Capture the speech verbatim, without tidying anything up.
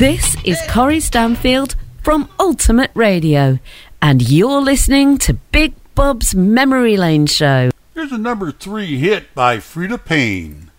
This is Corrie Stanfield from Ultimate Radio, and you're listening to Big Bob's Memory Lane Show. Here's a number three hit by Freda Payne.